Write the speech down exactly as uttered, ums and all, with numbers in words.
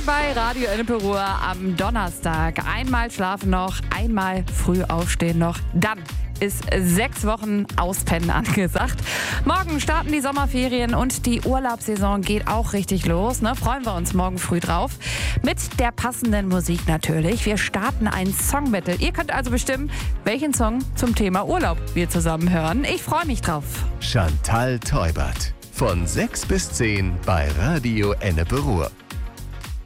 bei Radio Ennepe Ruhr am Donnerstag. Einmal schlafen noch, einmal früh aufstehen noch. Dann ist sechs Wochen Auspennen angesagt. Morgen starten die Sommerferien und die Urlaubssaison geht auch richtig los. Ne? Freuen wir uns morgen früh drauf. Mit der passenden Musik natürlich. Wir starten ein Song-Battle. Ihr könnt also bestimmen, welchen Song zum Thema Urlaub wir zusammen hören. Ich freue mich drauf. Chantal Teubert. Von sechs bis zehn bei Radio Ennepe Ruhr.